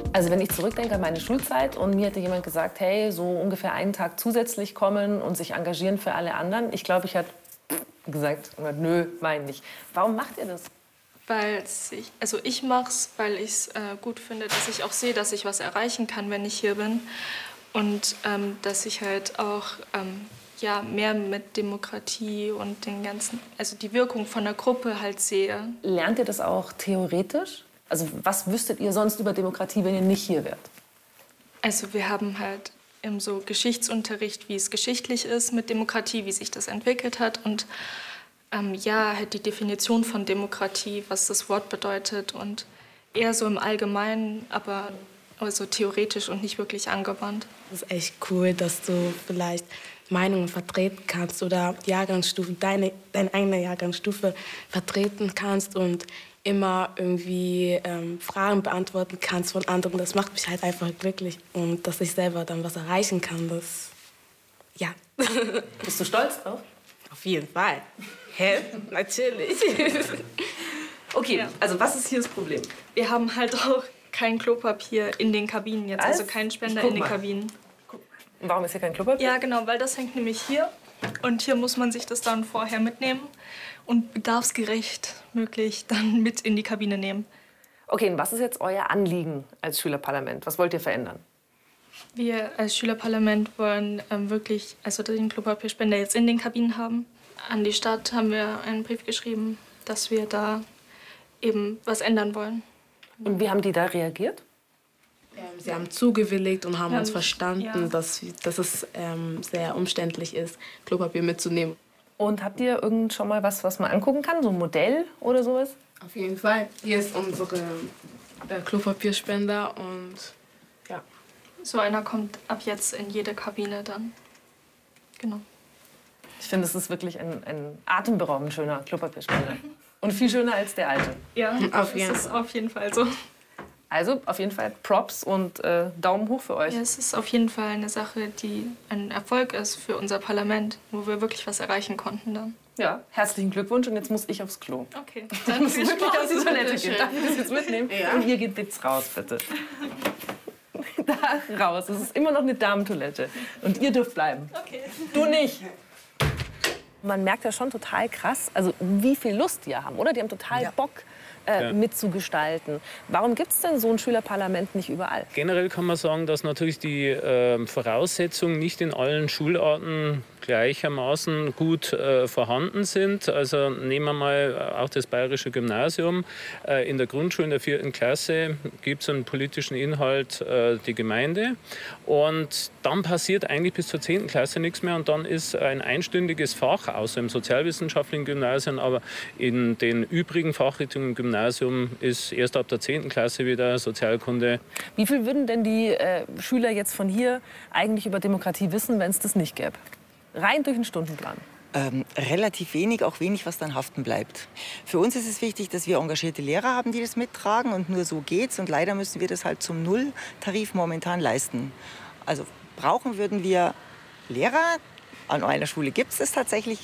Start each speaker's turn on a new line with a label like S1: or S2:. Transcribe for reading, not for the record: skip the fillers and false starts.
S1: Also wenn ich zurückdenke an meine Schulzeit und mir hätte jemand gesagt, hey, so ungefähr einen Tag zusätzlich kommen und sich engagieren für alle anderen, ich glaube, ich hätte gesagt, nö, mein nicht. Warum macht ihr das?
S2: Ich mache es, weil ich es gut finde, dass ich auch sehe, dass ich was erreichen kann, wenn ich hier bin. Und dass ich halt auch mehr mit Demokratie und den ganzen, also die Wirkung von der Gruppe halt sehe.
S1: Lernt ihr das auch theoretisch? Also was wüsstet ihr sonst über Demokratie, wenn ihr nicht hier wärt?
S2: Also wir haben halt im so Geschichtsunterricht, wie es geschichtlich ist mit Demokratie, wie sich das entwickelt hat und halt die Definition von Demokratie, was das Wort bedeutet und eher so im Allgemeinen, aber also theoretisch und nicht wirklich angewandt.
S3: Es ist echt cool, dass du vielleicht Meinungen vertreten kannst oder Jahrgangsstufe, deine eigene Jahrgangsstufe vertreten kannst und immer irgendwie Fragen beantworten kannst von anderen. Das macht mich halt einfach glücklich. Und dass ich selber dann was erreichen kann, das, ja.
S1: Bist du stolz drauf?
S3: Auf jeden Fall. Hä? Natürlich.
S1: Okay, also was ist hier das Problem?
S2: Wir haben halt auch kein Klopapier in den Kabinen jetzt, also keinen Spender in den Kabinen.
S1: Warum ist hier kein Klopapier?
S2: Ja, genau, weil das hängt nämlich hier. Und hier muss man sich das dann vorher mitnehmen und bedarfsgerecht möglich dann mit in die Kabine nehmen.
S1: Okay, und was ist jetzt euer Anliegen als Schülerparlament? Was wollt ihr verändern?
S2: Wir als Schülerparlament wollen wirklich den Klopapierspender jetzt in den Kabinen haben. An die Stadt haben wir einen Brief geschrieben, dass wir da eben was ändern wollen.
S1: Und wie haben die da reagiert?
S3: Sie haben zugewilligt und haben uns verstanden,
S2: ja,
S3: dass es sehr umständlich ist, Klopapier mitzunehmen.
S1: Und habt ihr schon mal was man angucken kann? So ein Modell oder sowas?
S3: Auf jeden Fall. Hier ist unsere Klopapierspender und ja.
S2: So einer kommt ab jetzt in jede Kabine dann. Genau.
S1: Ich finde, es ist wirklich ein atemberaubend schöner Klopapierspender. Und viel schöner als der alte.
S2: Ja, das ist auf jeden Fall so.
S1: Also auf jeden Fall Props und Daumen hoch für euch.
S2: Ja, es ist auf jeden Fall eine Sache, die ein Erfolg ist für unser Parlament, wo wir wirklich was erreichen konnten dann.
S1: Ja, herzlichen Glückwunsch und jetzt muss ich aufs Klo.
S2: Okay,
S1: dann muss ich wirklich auf die Toilette gehen. Darf ich das jetzt mitnehmen?
S3: Ja.
S1: Und ihr geht jetzt raus, bitte. Da raus. Es ist immer noch eine Damentoilette. Und ihr dürft bleiben.
S2: Okay.
S1: Du nicht. Man merkt ja schon total krass, also wie viel Lust die haben, oder? Die haben total Bock, mitzugestalten. Warum gibt es denn so ein Schülerparlament nicht überall?
S4: Generell kann man sagen, dass natürlich die Voraussetzungen nicht in allen Schularten gleichermaßen gut vorhanden sind. Also nehmen wir mal auch das Bayerische Gymnasium. In der Grundschule in der 4. Klasse gibt es einen politischen Inhalt, die Gemeinde. Und dann passiert eigentlich bis zur 10. Klasse nichts mehr. Und dann ist ein einstündiges Fach, außer im sozialwissenschaftlichen Gymnasium, aber in den übrigen Fachrichtungen im Gymnasium ist erst ab der 10. Klasse wieder Sozialkunde.
S1: Wie viel würden denn die Schüler jetzt von hier eigentlich über Demokratie wissen, wenn es das nicht gäbe? Rein durch den Stundenplan.
S5: Relativ wenig, auch wenig, was dann haften bleibt. Für uns ist es wichtig, dass wir engagierte Lehrer haben, die das mittragen und nur so geht's. Und leider müssen wir das halt zum Nulltarif momentan leisten. Also brauchen würden wir Lehrer. An einer Schule gibt es das tatsächlich,